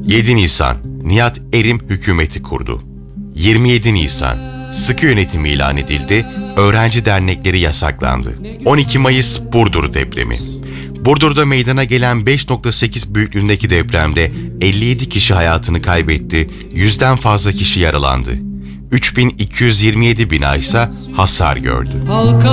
7 Nisan, Nihat Erim hükümeti kurdu. 27 Nisan, sıkı yönetim ilan edildi, öğrenci dernekleri yasaklandı. 12 Mayıs Burdur depremi. Burdur'da meydana gelen 5.8 büyüklüğündeki depremde 57 kişi hayatını kaybetti, 100'den fazla kişi yaralandı. 3227 bina ise hasar gördü.